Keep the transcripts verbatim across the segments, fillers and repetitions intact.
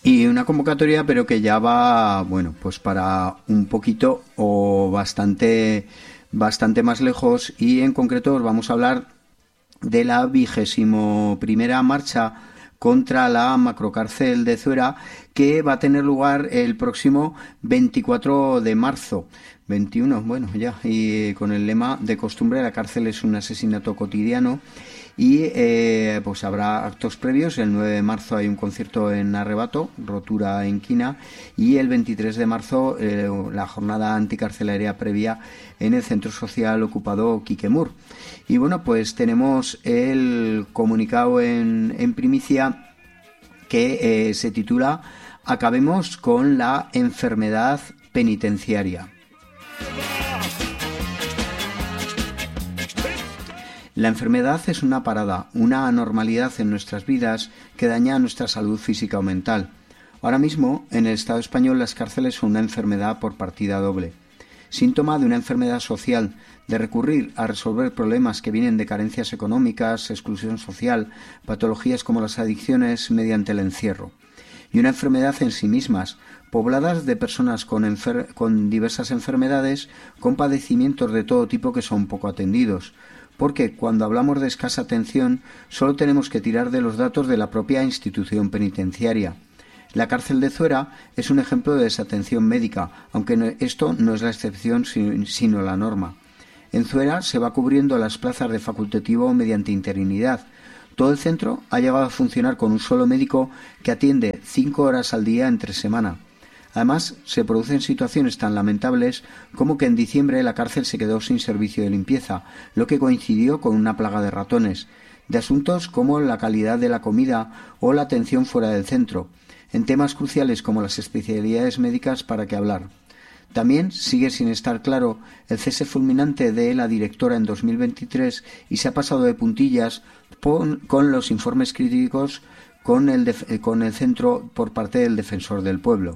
Y una convocatoria, pero que ya va, bueno, pues para un poquito o bastante, bastante más lejos, y en concreto os vamos a hablar de la vigésimo primera marcha contra la macrocárcel de Zuera, que va a tener lugar el próximo veinticuatro de marzo. veintiuno, bueno, ya, y con el lema de costumbre, la cárcel es un asesinato cotidiano. Y eh, pues habrá actos previos. El nueve de marzo hay un concierto en Arrebato, Rotura en Quina, y el veintitrés de marzo eh, la jornada anticarcelaria previa en el Centro Social Ocupado Quiquemur. Y bueno, pues tenemos el comunicado en, en primicia, que eh, se titula "Acabemos con la enfermedad penitenciaria". La enfermedad es una parada, una anormalidad en nuestras vidas que daña nuestra salud física o mental. Ahora mismo, en el Estado español, las cárceles son una enfermedad por partida doble. Síntoma de una enfermedad social, de recurrir a resolver problemas que vienen de carencias económicas, exclusión social, patologías como las adicciones mediante el encierro. Y una enfermedad en sí mismas, pobladas de personas con, enfer- con diversas enfermedades, con padecimientos de todo tipo que son poco atendidos. Porque cuando hablamos de escasa atención, solo tenemos que tirar de los datos de la propia institución penitenciaria. La cárcel de Zuera es un ejemplo de desatención médica, aunque esto no es la excepción sino la norma. En Zuera se va cubriendo las plazas de facultativo mediante interinidad. Todo el centro ha llegado a funcionar con un solo médico que atiende cinco horas al día entre semana. Además, se producen situaciones tan lamentables como que en diciembre la cárcel se quedó sin servicio de limpieza, lo que coincidió con una plaga de ratones, de asuntos como la calidad de la comida o la atención fuera del centro, en temas cruciales como las especialidades médicas, para qué hablar. También sigue sin estar claro el cese fulminante de la directora en dos mil veintitrés y se ha pasado de puntillas con, con los informes críticos con el, def, con el centro por parte del Defensor del Pueblo.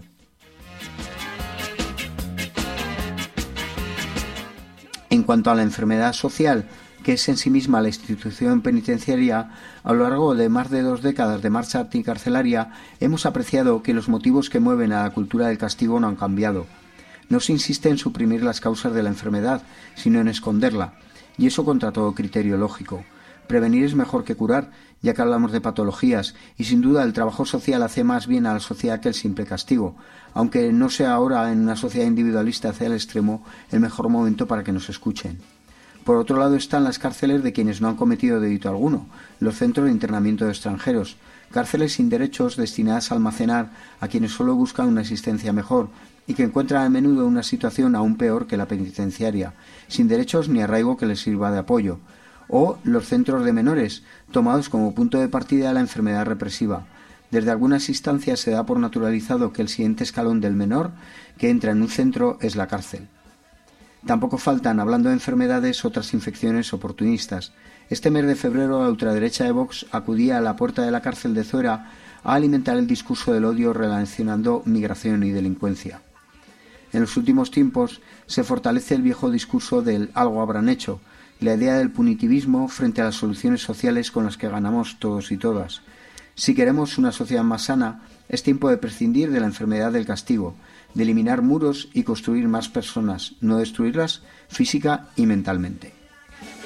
En cuanto a la enfermedad social, que es en sí misma la institución penitenciaria, a lo largo de más de dos décadas de marcha anticarcelaria, hemos apreciado que los motivos que mueven a la cultura del castigo no han cambiado. No se insiste en suprimir las causas de la enfermedad, sino en esconderla, y eso contra todo criterio lógico. Prevenir es mejor que curar, ya que hablamos de patologías, y sin duda el trabajo social hace más bien a la sociedad que el simple castigo, aunque no sea ahora, en una sociedad individualista hacia el extremo, el mejor momento para que nos escuchen. Por otro lado están las cárceles de quienes no han cometido delito alguno, los centros de internamiento de extranjeros, cárceles sin derechos destinadas a almacenar a quienes solo buscan una existencia mejor y que encuentran a menudo una situación aún peor que la penitenciaria, sin derechos ni arraigo que les sirva de apoyo, o los centros de menores, tomados como punto de partida de la enfermedad represiva. Desde algunas instancias se da por naturalizado que el siguiente escalón del menor que entra en un centro es la cárcel. Tampoco faltan, hablando de enfermedades, otras infecciones oportunistas. Este mes de febrero la ultraderecha de Vox acudía a la puerta de la cárcel de Zuera a alimentar el discurso del odio relacionando migración y delincuencia. En los últimos tiempos se fortalece el viejo discurso del algo habrán hecho, la idea del punitivismo frente a las soluciones sociales con las que ganamos todos y todas. Si queremos una sociedad más sana, es tiempo de prescindir de la enfermedad del castigo, de eliminar muros y construir más personas, no destruirlas física y mentalmente.